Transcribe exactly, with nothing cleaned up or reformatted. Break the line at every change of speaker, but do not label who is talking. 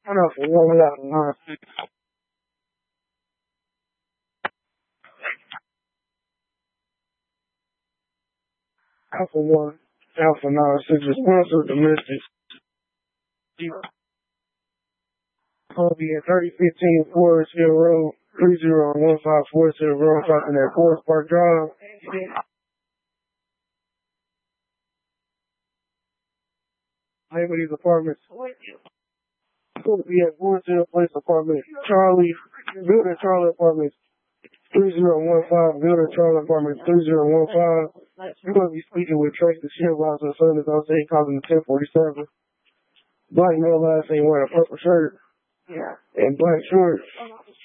I know for one without nine. Alpha one, Alpha nine, six responsive domestic. Columbia thirty fifteen Forest Hill Road, three zero one five Forest Hill Road, talking at Forest Park Drive. Name of these apartments. Columbia Forest Hill Place Apartment, Charlie, Building Charlie Apartments, three zero one five, Building Charlie Apartments, three zero one five. You're going to be speaking with Tracy Shivers, son of Jose, calling ten forty-seven. Black male last name wearing a purple shirt. Yeah. And black shorts.